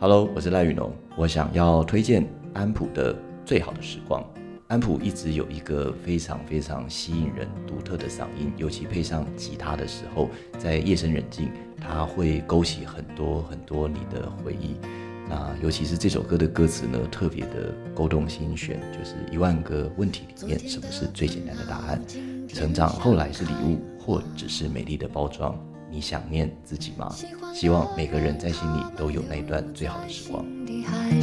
Hello， 我是赖宇农，我想要推荐安普的最好的时光。安普一直有一个非常非常吸引人、独特的嗓音，尤其配上吉他的时候，在夜深人静，它会勾起很多很多你的回忆。那尤其是这首歌的歌词呢，特别的勾动心弦，就是10000个问题里面，什么是最简单的答案？成长后来是礼物，或只是美丽的包装？你想念自己吗？希望每个人在心里都有那一段最好的时光。